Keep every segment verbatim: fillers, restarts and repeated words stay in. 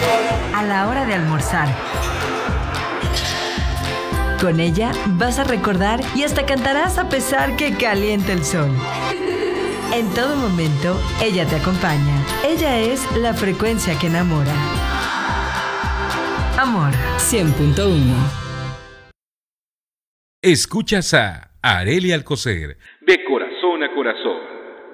a la hora de almorzar. Con ella vas a recordar y hasta cantarás a pesar que caliente el sol. En todo momento, ella te acompaña. Ella es la frecuencia que enamora. Amor cien punto uno. Escuchas a Arely Alcocer, de corazón a corazón.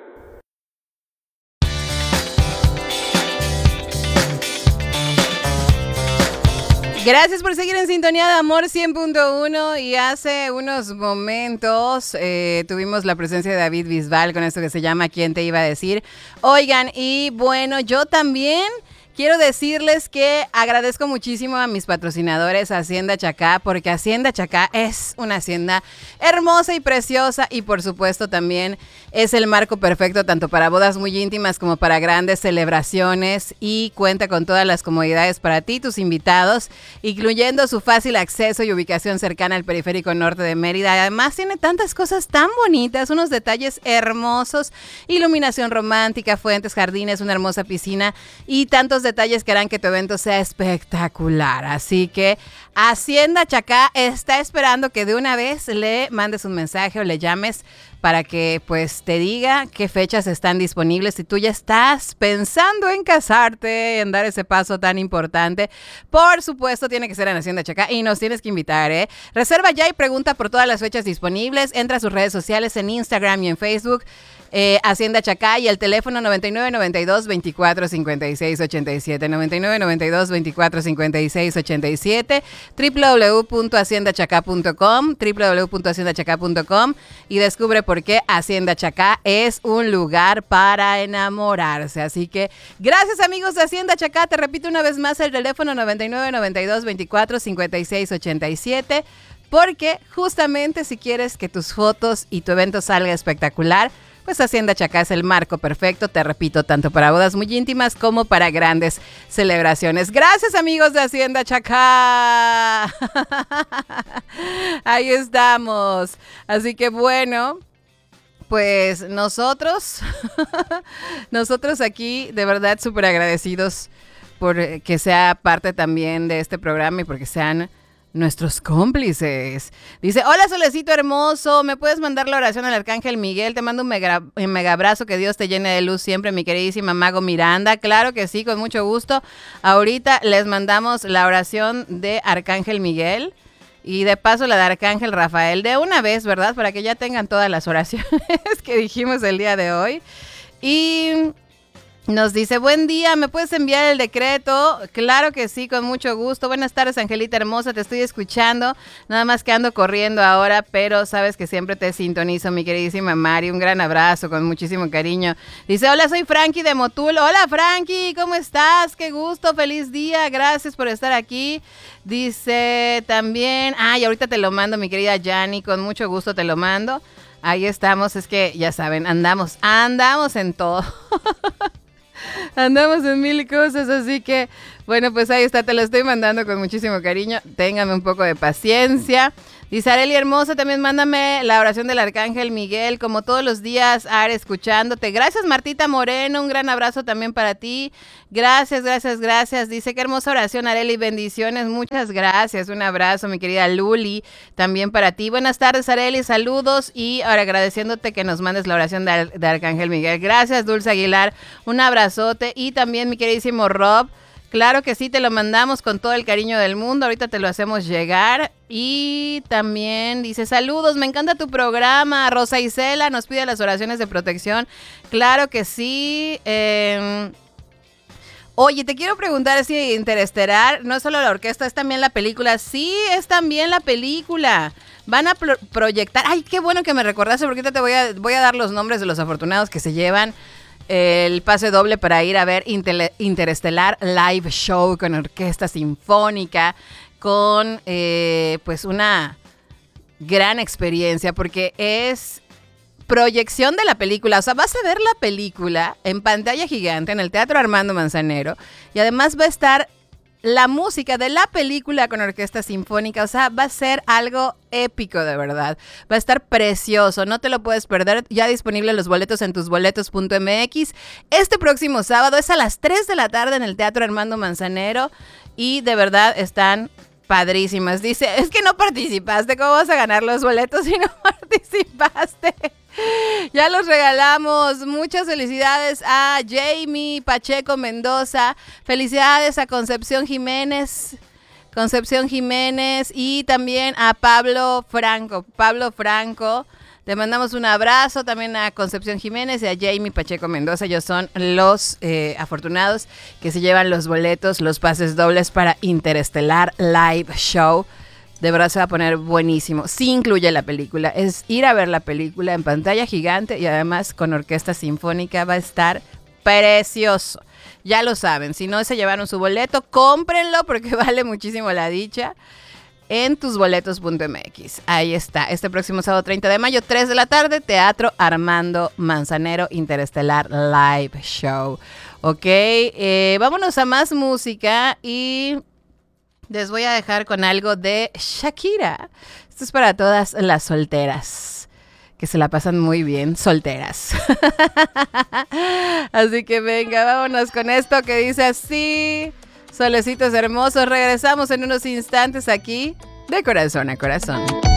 Gracias por seguir en sintonía de Amor cien punto uno y hace unos momentos eh, tuvimos la presencia de David Bisbal con esto que se llama ¿Quién te iba a decir? Oigan, y bueno, yo también quiero decirles que agradezco muchísimo a mis patrocinadores Hacienda Chacá, porque Hacienda Chacá es una hacienda hermosa y preciosa y por supuesto también es el marco perfecto tanto para bodas muy íntimas como para grandes celebraciones y cuenta con todas las comodidades para ti y tus invitados, incluyendo su fácil acceso y ubicación cercana al periférico norte de Mérida. Además tiene tantas cosas tan bonitas, unos detalles hermosos, iluminación romántica, fuentes, jardines, una hermosa piscina y tantos detalles que harán que tu evento sea espectacular. Así que Hacienda Chacá está esperando que de una vez le mandes un mensaje o le llames para que pues te diga qué fechas están disponibles. Si tú ya estás pensando en casarte, en dar ese paso tan importante, por supuesto tiene que ser en Hacienda Chacá y nos tienes que invitar, ¿eh? Reserva ya y pregunta por todas las fechas disponibles. Entra a sus redes sociales en Instagram y en Facebook. Eh, Hacienda Chacá y el teléfono noventa y nueve, noventa y dos, veinticuatro, cincuenta y seis, ochenta y siete, noventa y nueve, noventa y dos, veinticuatro, cincuenta y seis, ochenta y siete, doble u doble u doble u punto hacienda chacá punto com, doble u doble u doble u punto hacienda chacá punto com y descubre por qué Hacienda Chacá es un lugar para enamorarse. Así que gracias amigos de Hacienda Chacá, te repito una vez más el teléfono noventa y nueve, noventa y dos, veinticuatro, cincuenta y seis, ochenta y siete, porque justamente si quieres que tus fotos y tu evento salga espectacular, pues Hacienda Chacá es el marco perfecto, te repito, tanto para bodas muy íntimas como para grandes celebraciones. Gracias amigos de Hacienda Chacá. Ahí estamos. Así que bueno, pues nosotros, nosotros aquí de verdad súper agradecidos por que sea parte también de este programa y porque sean nuestros cómplices. Dice, hola Solecito hermoso, ¿me puedes mandar la oración al Arcángel Miguel? Te mando un mega, un mega abrazo, que Dios te llene de luz siempre, mi queridísima Mago Miranda. Claro que sí, con mucho gusto. Ahorita les mandamos la oración de Arcángel Miguel y de paso la de Arcángel Rafael de una vez, ¿verdad? Para que ya tengan todas las oraciones que dijimos el día de hoy. Y nos dice, buen día, ¿me puedes enviar el decreto? Claro que sí, con mucho gusto. Buenas tardes, Angelita hermosa, te estoy escuchando. Nada más que ando corriendo ahora, pero sabes que siempre te sintonizo, mi queridísima Mari. Un gran abrazo, con muchísimo cariño. Dice, hola, soy Frankie de Motul. Hola, Frankie, ¿cómo estás? Qué gusto, feliz día, gracias por estar aquí. Dice también, ay, ahorita te lo mando, mi querida Yani, con mucho gusto te lo mando. Ahí estamos, es que ya saben, andamos, andamos en todo. Andamos en mil cosas, así que, bueno, pues ahí está, te lo estoy mandando con muchísimo cariño. Téngame un poco de paciencia. Dice Arely hermosa, también mándame la oración del Arcángel Miguel, como todos los días, Are, escuchándote. Gracias, Martita Moreno, un gran abrazo también para ti. Gracias, gracias, gracias. Dice, qué hermosa oración, Arely, bendiciones, muchas gracias. Un abrazo, mi querida Luli, también para ti. Buenas tardes, Arely, saludos. Y ahora agradeciéndote que nos mandes la oración de, de Arcángel Miguel. Gracias, Dulce Aguilar, un abrazote. Y también mi queridísimo Rob, claro que sí, te lo mandamos con todo el cariño del mundo. Ahorita te lo hacemos llegar. Y también dice, saludos, me encanta tu programa. Rosa Isela nos pide las oraciones de protección. Claro que sí. Eh, oye, te quiero preguntar si Interestelar no es solo la orquesta, es también la película. Sí, es también la película. Van a pro- proyectar. Ay, qué bueno que me recordaste, porque ahorita te voy a, voy a dar los nombres de los afortunados que se llevan el pase doble para ir a ver Inter- Interestelar Live Show con orquesta sinfónica, con eh, pues una gran experiencia, porque es proyección de la película. O sea, vas a ver la película en pantalla gigante en el Teatro Armando Manzanero y además va a estar la música de la película con orquesta sinfónica. O sea, va a ser algo épico, de verdad. Va a estar precioso, no te lo puedes perder. Ya disponible los boletos en tusboletos punto m x. Este próximo sábado es a las tres de la tarde en el Teatro Armando Manzanero y de verdad están padrísimas. Dice, es que no participaste, ¿cómo vas a ganar los boletos si no participaste? Ya los regalamos. Muchas felicidades a Jamie Pacheco Mendoza. Felicidades a Concepción Jiménez. Concepción Jiménez y también a Pablo Franco. Pablo Franco, te mandamos un abrazo también a Concepción Jiménez y a Jamie Pacheco Mendoza. Ellos son los eh, afortunados que se llevan los boletos, los pases dobles para Interestelar Live Show. De verdad se va a poner buenísimo. Sí incluye la película. Es ir a ver la película en pantalla gigante y además con orquesta sinfónica. Va a estar precioso. Ya lo saben. Si no se llevaron su boleto, cómprenlo porque vale muchísimo la dicha. En tusboletos punto m x. Ahí está. Este próximo sábado treinta de mayo, tres de la tarde, Teatro Armando Manzanero, Interestelar Live Show. Ok, eh, vámonos a más música y les voy a dejar con algo de Shakira. Esto es para todas las solteras, que se la pasan muy bien, solteras. Así que venga, vámonos con esto que dice así. Solecitos hermosos, regresamos en unos instantes aquí de Corazón a Corazón.